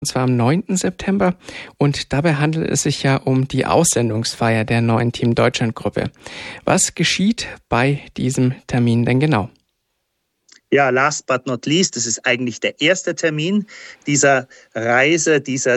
und zwar am 9. September. Und dabei handelt es sich ja um die Aussendungsfeier der neuen Team Deutschland-Gruppe. Was geschieht bei diesem Termin denn genau? Ja, last but not least, das ist eigentlich der erste Termin dieser Reise, dieser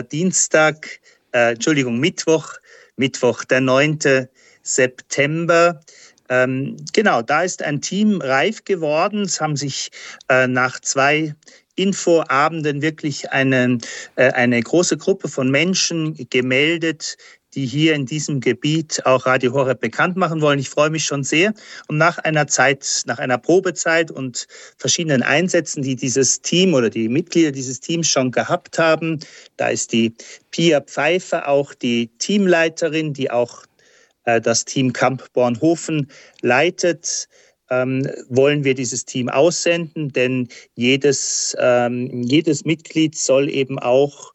Mittwoch, der 9. September. Genau, da ist ein Team reif geworden. Es haben sich nach 2 Infoabenden wirklich eine große Gruppe von Menschen gemeldet, die hier in diesem Gebiet auch Radio Horeb bekannt machen wollen. Ich freue mich schon sehr. Und nach einer Probezeit und verschiedenen Einsätzen, die dieses Team oder die Mitglieder dieses Teams schon gehabt haben, da ist die Pia Pfeiffer auch die Teamleiterin, die auch das Team Camp Bornhofen leitet, wollen wir dieses Team aussenden, denn jedes Mitglied soll eben auch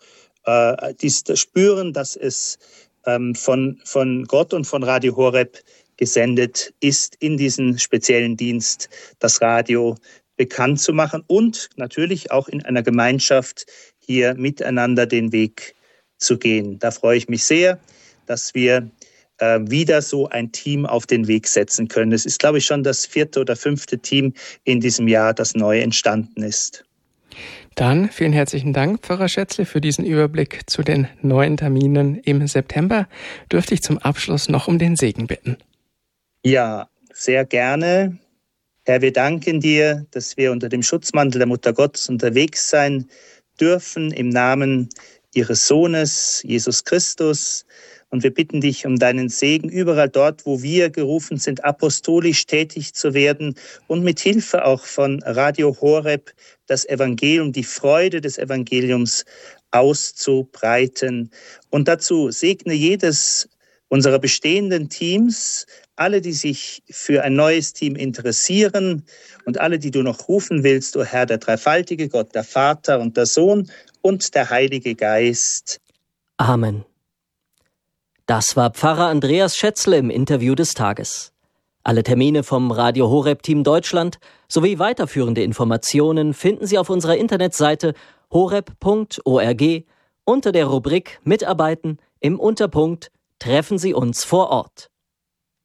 spüren, dass es von Gott und von Radio Horeb gesendet ist, in diesen speziellen Dienst das Radio bekannt zu machen und natürlich auch in einer Gemeinschaft hier miteinander den Weg zu gehen. Da freue ich mich sehr, dass wir wieder so ein Team auf den Weg setzen können. Es ist, glaube ich, schon das 4. oder 5. Team in diesem Jahr, das neu entstanden ist. Dann vielen herzlichen Dank, Pfarrer Schätzle, für diesen Überblick zu den neuen Terminen im September. Dürfte ich zum Abschluss noch um den Segen bitten? Ja, sehr gerne. Herr, wir danken dir, dass wir unter dem Schutzmantel der Mutter Gottes unterwegs sein dürfen, im Namen ihres Sohnes, Jesus Christus. Und wir bitten dich um deinen Segen überall dort, wo wir gerufen sind, apostolisch tätig zu werden und mit Hilfe auch von Radio Horeb das Evangelium, die Freude des Evangeliums auszubreiten. Und dazu segne jedes unserer bestehenden Teams, alle, die sich für ein neues Team interessieren und alle, die du noch rufen willst, o Herr, der dreifaltige Gott, der Vater und der Sohn und der Heilige Geist. Amen. Das war Pfarrer Andreas Schätzle im Interview des Tages. Alle Termine vom Radio Horeb Team Deutschland sowie weiterführende Informationen finden Sie auf unserer Internetseite horeb.org unter der Rubrik Mitarbeiten im Unterpunkt Treffen Sie uns vor Ort.